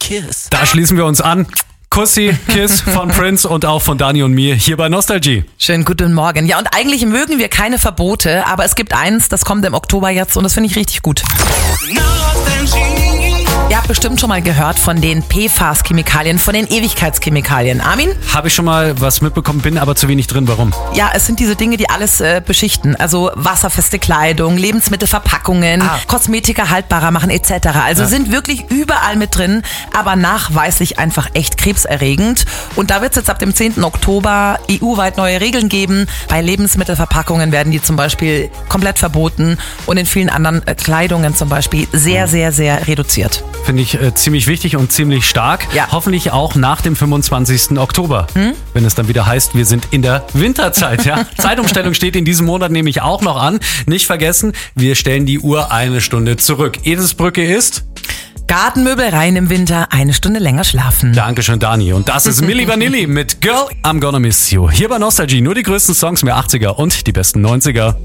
kiss. Da schließen wir uns an. Kussi, Kiss von Prince und auch von Dani und mir hier bei Nostalgie. Schönen guten Morgen. Ja, und eigentlich mögen wir keine Verbote, aber es gibt eins, das kommt im Oktober jetzt und das finde ich richtig gut. Ihr habt bestimmt schon mal gehört von den PFAS-Chemikalien, von den Ewigkeitschemikalien. Armin? Habe ich schon mal was mitbekommen, bin aber zu wenig drin. Warum? Ja, es sind diese Dinge, die alles beschichten. Also wasserfeste Kleidung, Lebensmittelverpackungen, Kosmetika haltbarer machen etc. Also sind wirklich überall mit drin, aber nachweislich einfach echt krebserregend. Und da wird es jetzt ab dem 10. Oktober EU-weit neue Regeln geben. Bei Lebensmittelverpackungen werden die zum Beispiel komplett verboten und in vielen anderen Kleidungen zum Beispiel sehr, sehr, sehr reduziert. Finde ich ziemlich wichtig und ziemlich stark. Ja. Hoffentlich auch nach dem 25. Oktober, wenn es dann wieder heißt, wir sind in der Winterzeit. Ja? Zeitumstellung steht in diesem Monat nämlich auch noch an. Nicht vergessen, wir stellen die Uhr 1 Stunde zurück. Eselsbrücke ist... Gartenmöbel rein im Winter, 1 Stunde länger schlafen. Dankeschön, Dani. Und das ist Milli Vanilli mit Girl, I'm Gonna Miss You. Hier bei Nostalgie nur die größten Songs mehr 80er und die besten 90er.